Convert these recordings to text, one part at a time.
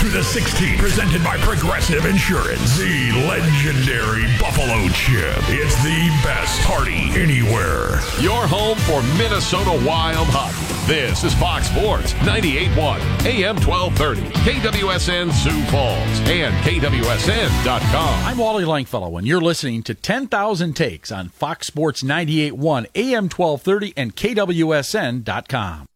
to the 16, presented by Progressive Insurance. The legendary Buffalo Chip. It's the best party anywhere. Your home for Minnesota Wild hockey. This is Fox Sports 98.1 AM 1230, KWSN Sioux Falls, and KWSN.com. I'm Wally Langfellow, and you're listening to 10,000 Takes on Fox Sports 98.1 AM 1230 and KWSN.com.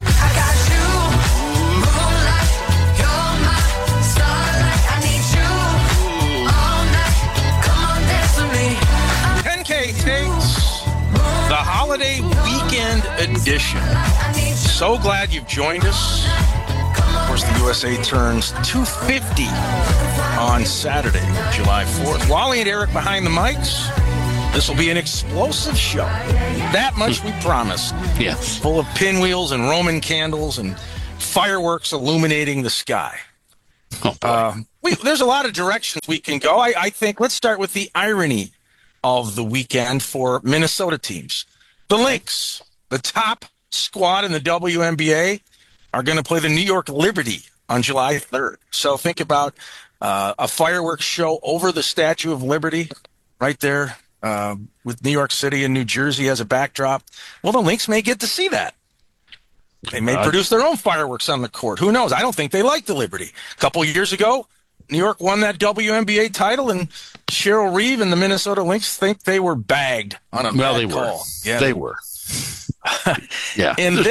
Takes the holiday weekend edition. So glad you've joined us. Of course, the USA turns 250 on Saturday, July 4th. Wally and Eric behind the mics. This will be an explosive show. That much we promised. Yes. Full of pinwheels and Roman candles and fireworks illuminating the sky. There's a lot of directions we can go. I think let's start with the irony of the weekend for Minnesota teams. The Lynx, the top squad in the WNBA, are going to play the New York Liberty on July 3rd. So think about a fireworks show over the Statue of Liberty right there with New York City and New Jersey as a backdrop. Well, the Lynx may get to see that. They may produce their own fireworks on the court. Who knows? I don't think they like the Liberty. A couple years ago, New York won that WNBA title, and Cheryl Reeve and the Minnesota Lynx think they were bagged on a bad call. Yeah, they were. Yeah. And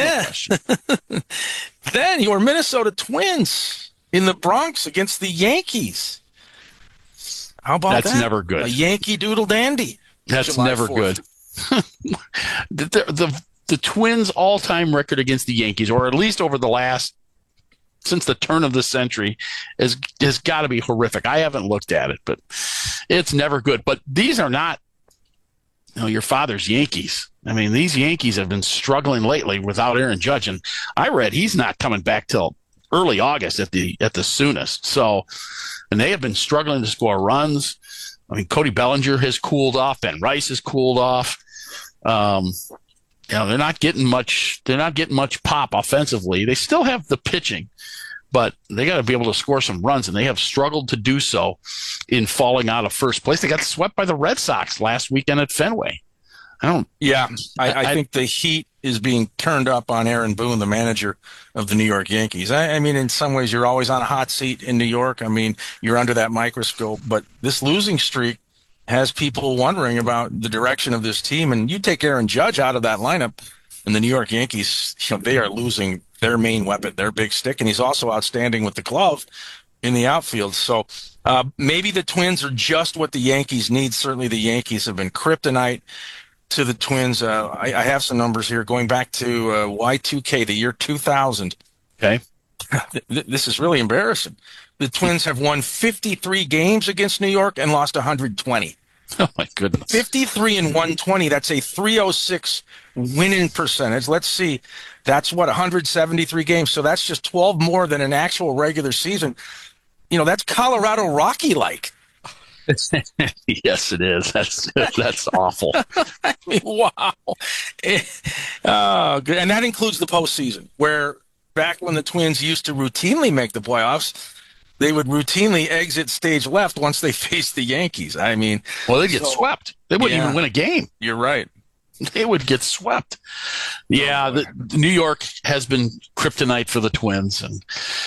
then your Minnesota Twins in the Bronx against the Yankees. How about that? That's never good. A Yankee doodle dandy. That's July never 4th. good. The Twins' all-time record against the Yankees, or at least over the last since the turn of the century, has got to be horrific. I haven't looked at it, but it's never good. But these are not, your father's Yankees. I mean, these Yankees have been struggling lately without Aaron Judge, and I read he's not coming back till early August at the soonest. So, and they have been struggling to score runs. I mean, Cody Bellinger has cooled off. Ben Rice has cooled off. They're not getting much. They're not getting much pop offensively. They still have the pitching, but they got to be able to score some runs, and they have struggled to do so in falling out of first place. They got swept by the Red Sox last weekend at Fenway. I think the heat is being turned up on Aaron Boone, the manager of the New York Yankees. I mean, in some ways, you're always on a hot seat in New York. I mean, you're under that microscope, but this losing streak has people wondering about the direction of this team. And you take Aaron Judge out of that lineup, and the New York Yankees, they are losing their main weapon, their big stick, and he's also outstanding with the glove in the outfield. So maybe the Twins are just what the Yankees need. Certainly the Yankees have been kryptonite to the Twins. I have some numbers here going back to Y2K, the year 2000. Okay. This is really embarrassing. The Twins have won 53 games against New York and lost 120. Oh, my goodness. 53 and 120. That's a 306 winning percentage. Let's see. That's 173 games. So that's just 12 more than an actual regular season. That's Colorado Rocky-like. Yes, it is. That's awful. I mean, wow. Good. And that includes the postseason, where back when the Twins used to routinely make the playoffs, they would routinely exit stage left once they faced the Yankees. I mean, well, they'd get swept. They wouldn't even win a game. You're right. They would get swept. Yeah, the New York has been kryptonite for the Twins, and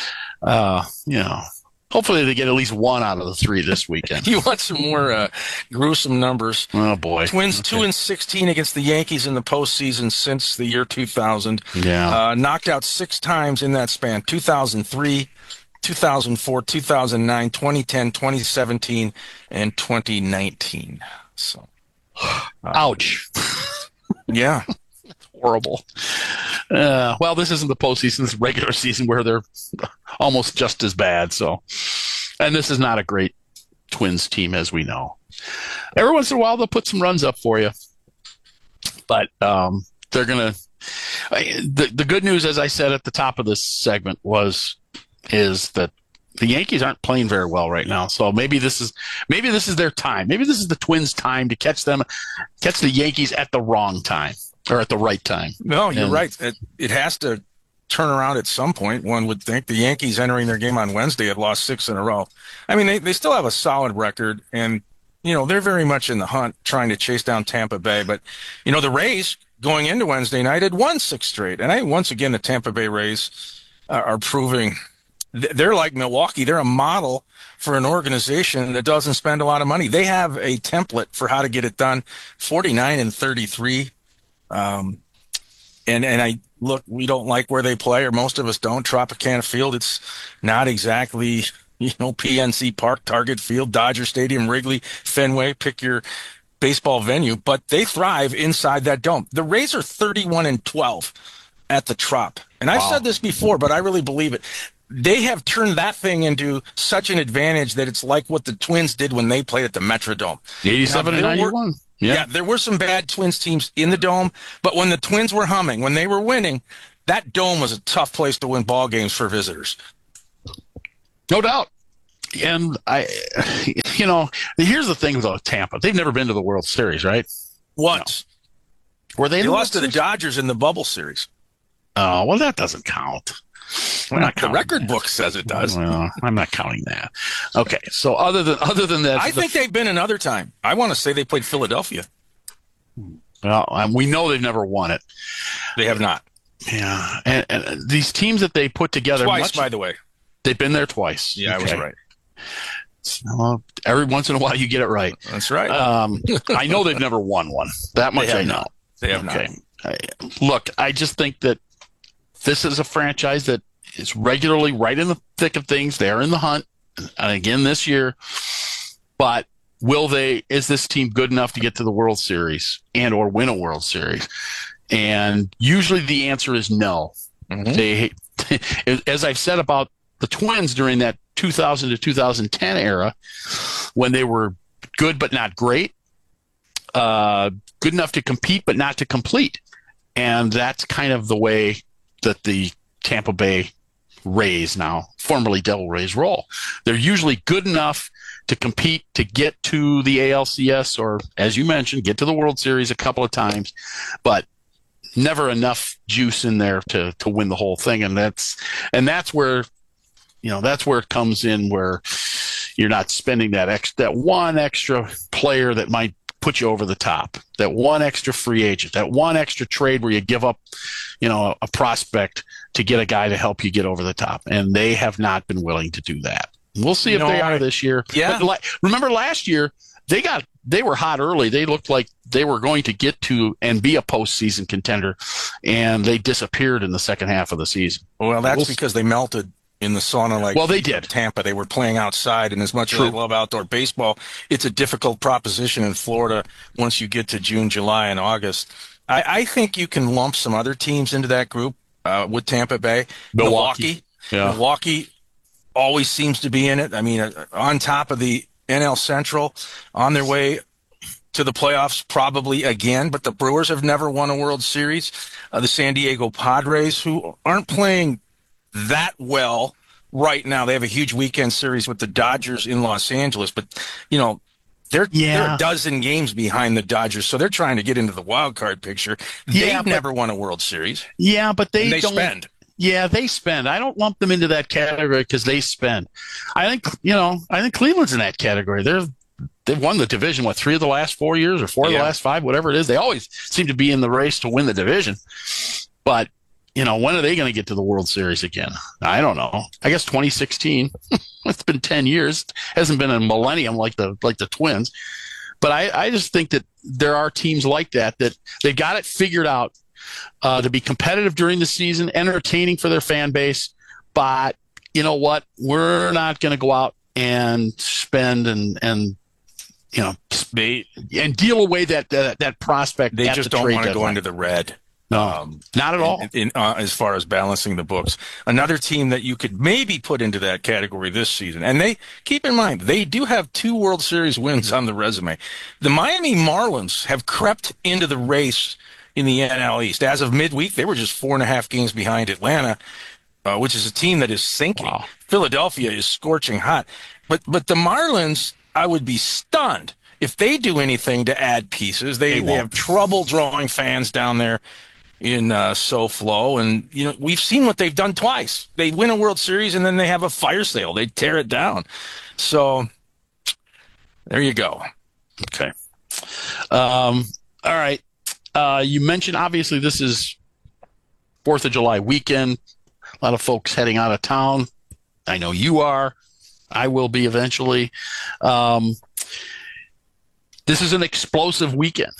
hopefully they get at least one out of the three this weekend. You want some more gruesome numbers? Oh boy! Twins 2-16 against the Yankees in the postseason since the year 2000. Yeah, knocked out 6 times in that span: 2003. 2004, 2009, 2010, 2017, and 2019. So, ouch. Yeah. Horrible. Well, this isn't the postseason. This is regular season where they're almost just as bad. So, and this is not a great Twins team, as we know. Every once in a while, they'll put some runs up for you. But they're going to – the good news, as I said at the top of this segment, is that the Yankees aren't playing very well right now. So maybe this is their time. Maybe this is the Twins' time to catch the Yankees at the wrong time or at the right time. No, you're right. It has to turn around at some point, one would think. The Yankees entering their game on Wednesday had lost 6 in a row. I mean, they still have a solid record, and, they're very much in the hunt trying to chase down Tampa Bay. But, the Rays going into Wednesday night had won 6 straight. And I think once again, the Tampa Bay Rays are proving they're like Milwaukee. They're a model for an organization that doesn't spend a lot of money. They have a template for how to get it done, 49-33. And look, we don't like where they play, or most of us don't. Tropicana Field, it's not exactly, PNC Park, Target Field, Dodger Stadium, Wrigley, Fenway, pick your baseball venue, but they thrive inside that dome. The Rays are 31-12 at the Trop. And I've said this before, but I really believe it. They have turned that thing into such an advantage that it's like what the Twins did when they played at the Metrodome. 87-91. Yeah, there were some bad Twins teams in the Dome, but when the Twins were humming, when they were winning, that Dome was a tough place to win ball games for visitors. No doubt. And here's the thing about Tampa. They've never been to the World Series, right? Once. No. Were they lost to the Dodgers in the bubble series. Oh, well, that doesn't count. The record book says it does. Well, I'm not counting that. Okay, so other than that, I think they've been another time. I want to say they played Philadelphia. Well, we know they've never won it. They have not. Yeah, and these teams that they put together twice, by the way. They've been there twice. Yeah, okay. I was right. Well, every once in a while you get it right. That's right. I know they've never won one. That much I know. They have not. Look, I just think that this is a franchise that is regularly right in the thick of things. They're in the hunt, again this year. But is this team good enough to get to the World Series and or win a World Series? And usually the answer is no. Mm-hmm. As I've said about the Twins during that 2000 to 2010 era, when they were good but not great, good enough to compete but not to complete. And that's kind of the way that the Tampa Bay Rays, now formerly Devil Rays, roll. They're usually good enough to compete to get to the ALCS or, as you mentioned, get to the World Series a couple of times, but never enough juice in there to win the whole thing. And that's where it comes in, where you're not spending that one extra player that might put you over the top, that one extra free agent, that one extra trade where you give up, a prospect to get a guy to help you get over the top. And they have not been willing to do that. We'll see if they are this year. Yeah. But remember last year, they were hot early. They looked like they were going to get to and be a postseason contender, and they disappeared in the second half of the season. Well, that's because they melted in the sauna they did. Tampa. They were playing outside, and as much as I love outdoor baseball, it's a difficult proposition in Florida once you get to June, July, and August. I think you can lump some other teams into that group with Tampa Bay. Milwaukee. Yeah. Milwaukee always seems to be in it. I mean, on top of the NL Central, on their way to the playoffs probably again, but the Brewers have never won a World Series. The San Diego Padres, who aren't playing that well right now. They have a huge weekend series with the Dodgers in Los Angeles, but they're a dozen games behind the Dodgers, so they're trying to get into the wild card picture. They've never won a World Series. Yeah, but they don't spend. Yeah, they spend. I don't lump them into that category because they spend. I think Cleveland's in that category. They've won the division, 3 of the last 4 years or 4 of the last 5, whatever it is. They always seem to be in the race to win the division. But when are they going to get to the World Series again? I don't know. I guess 2016. It's been 10 years. It hasn't been a millennium like the Twins. But I just think that there are teams like that they've got it figured out to be competitive during the season, entertaining for their fan base. But you know what? We're not going to go out and spend and deal away that prospect. They just don't want to go into the red. No, not at all. As far as balancing the books, another team that you could maybe put into that category this season, and they keep in mind they do have 2 World Series wins on the resume. The Miami Marlins have crept into the race in the NL East. As of midweek, they were just 4.5 games behind Atlanta, which is a team that is sinking. Wow. Philadelphia is scorching hot, but the Marlins, I would be stunned if they do anything to add pieces. They have trouble drawing fans down there. in SoFlo, and we've seen what they've done twice. They win a World Series and then they have a fire sale. They tear it down. So there you go. Okay. All right. You mentioned obviously this is 4th of July weekend. A lot of folks heading out of town. I know you are. I will be eventually. This is an explosive weekend.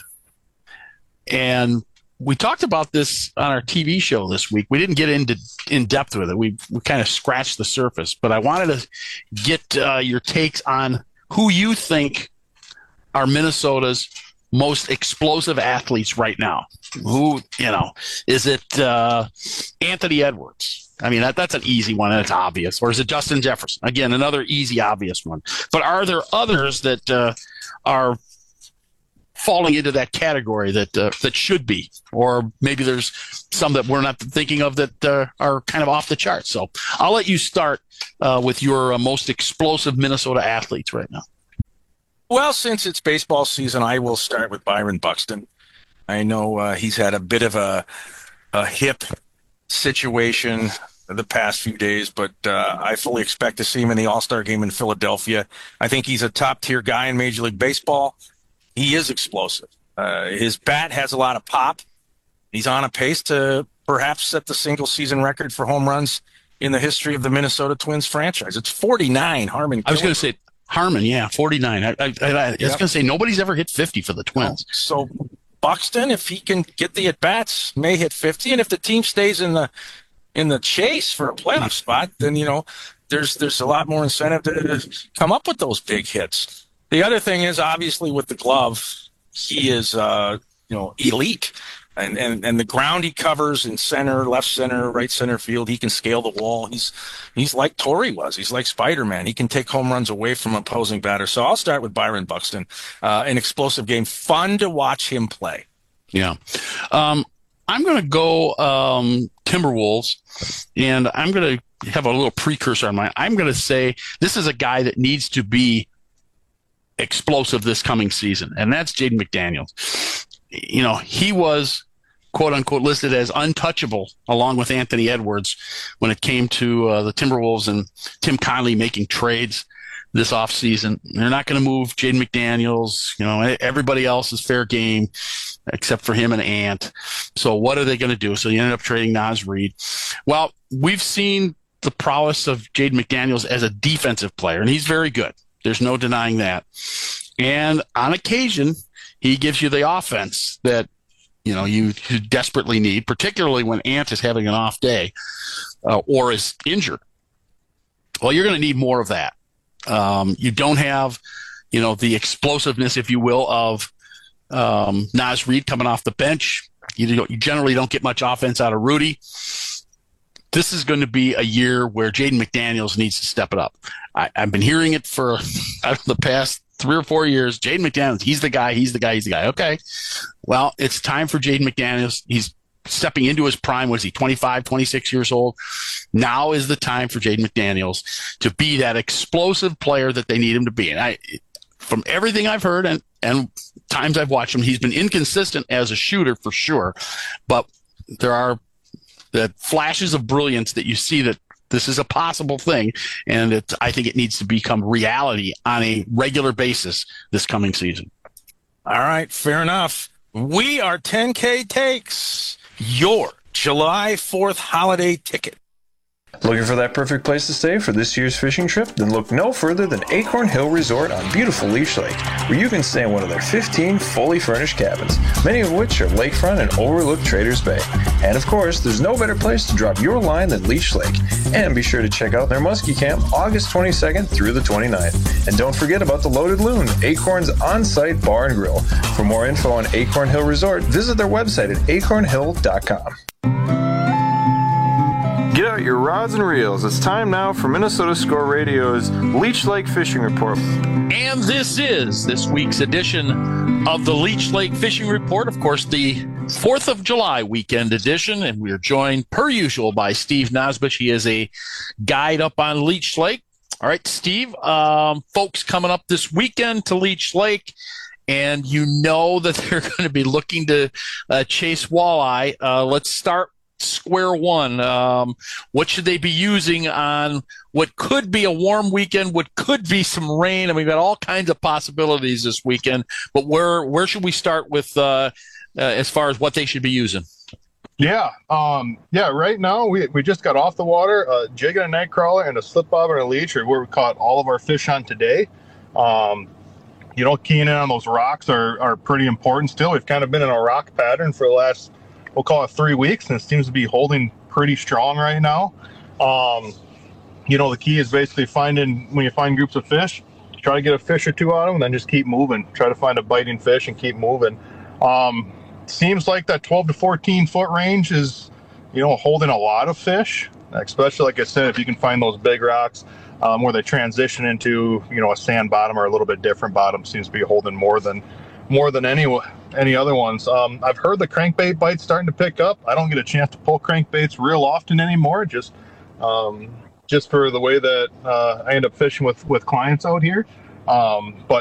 And we talked about this on our TV show this week. We didn't get in depth with it. We kind of scratched the surface. But I wanted to get your takes on who you think are Minnesota's most explosive athletes right now. Who, is it Anthony Edwards? I mean, that's an easy one, and it's obvious. Or is it Justin Jefferson? Again, another easy, obvious one. But are there others that are falling into that category that should be? Or maybe there's some that we're not thinking of that are kind of off the charts. So I'll let you start with your most explosive Minnesota athletes right now. Well, since it's baseball season, I will start with Byron Buxton. I know he's had a bit of a hip situation the past few days, but I fully expect to see him in the All-Star game in Philadelphia. I think he's a top-tier guy in Major League Baseball. He is explosive. His bat has a lot of pop. He's on a pace to perhaps set the single-season record for home runs in the history of the Minnesota Twins franchise. It's 49, Harmon. I was going to say Harmon, yeah, 49. I was going to say nobody's ever hit 50 for the Twins. So Buxton, if he can get the at-bats, may hit 50. And if the team stays in the chase for a playoff spot, then, there's a lot more incentive to come up with those big hits. The other thing is, obviously, with the glove, he is, elite. And the ground he covers in center, left center, right center field, he can scale the wall. He's like Torrey was. He's like Spider-Man. He can take home runs away from opposing batters. So I'll start with Byron Buxton. An explosive game. Fun to watch him play. Yeah. I'm going to go Timberwolves, and I'm going to have a little precursor on mine. I'm going to say this is a guy that needs to be explosive this coming season, and that's Jaden McDaniels. He was, quote unquote, listed as untouchable along with Anthony Edwards when it came to the Timberwolves and Tim Connelly making trades this offseason. They're not going to move Jaden McDaniels. Everybody else is fair game except for him and Ant. So what are they going to do? So you ended up trading Naz Reid. Well, we've seen the prowess of Jaden McDaniels as a defensive player, and he's very good. There's no denying that. And on occasion, he gives you the offense that, you desperately need, particularly when Ant is having an off day or is injured. Well, you're going to need more of that. You don't have, the explosiveness, if you will, of Naz Reid coming off the bench. You generally don't get much offense out of Rudy. This is going to be a year where Jaden McDaniels needs to step it up. I've been hearing it for the past 3 or 4 years. Jaden McDaniels, he's the guy. Okay. Well, it's time for Jaden McDaniels. He's stepping into his prime. Was he 25, 26 years old? Now is the time for Jaden McDaniels to be that explosive player that they need him to be. And from everything I've heard and times I've watched him, he's been inconsistent as a shooter for sure. But there are the flashes of brilliance that you see that this is a possible thing, and I think it needs to become reality on a regular basis this coming season. All right, fair enough. We are 10K Takes, your July 4th holiday ticket. Looking for that perfect place to stay for this year's fishing trip? Then look no further than Acorn Hill Resort on beautiful Leech Lake, where you can stay in one of their 15 fully furnished cabins, many of which are lakefront and overlook Traders Bay. And of course, there's no better place to drop your line than Leech Lake. And be sure to check out their Muskie Camp August 22nd through the 29th. And don't forget about the Loaded Loon, Acorn's on-site bar and grill. For more info on Acorn Hill Resort, visit their website at acornhill.com. Get out your rods and reels. It's time now for Minnesota Score Radio's Leech Lake Fishing Report. And this is this week's edition of the Leech Lake Fishing Report. Of course, the 4th of July weekend edition. And we are joined, per usual, by Steve Nosbush. He is a guide up on Leech Lake. All right, Steve, folks coming up this weekend to Leech Lake. and you know that they're going to be looking to chase walleye. Let's start square one. What should they be using on what could be a warm weekend, what could be some rain? I mean, we've got all kinds of possibilities this weekend, but where should we start with as far as what they should be using? Yeah. Right now we just got off the water, jig and a night crawler and a slip bobber and a leech are where we caught all of our fish on today. Keying in on those rocks are pretty important still. We've kind of been in a rock pattern for the last, we'll call it 3 weeks, and it seems to be holding pretty strong right now. The key is basically when you find groups of fish, try to get a fish or two on them and then just keep moving. Try to find a biting fish and keep moving. Seems like that 12 to 14 foot range is, holding a lot of fish, especially, like I said, if you can find those big rocks where they transition into, a sand bottom or a little bit different bottom, seems to be holding more than any other ones. I've heard the crankbait bite's starting to pick up. I don't get a chance to pull crankbaits real often anymore, just for the way that I end up fishing with clients out here. But